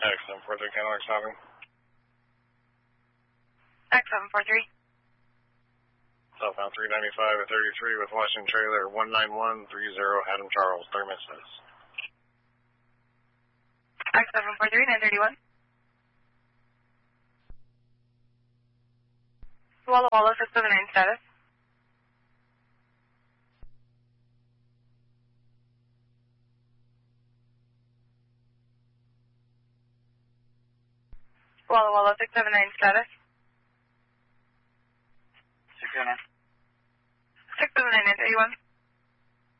X743 Cadillac stopping. X743. Southbound 395 at 33 with Washington Trailer 19130 Adam Charles, 3 misses. X743 931. Walla Walla 679 status. Walla Walla 679 status. 679. 679 931.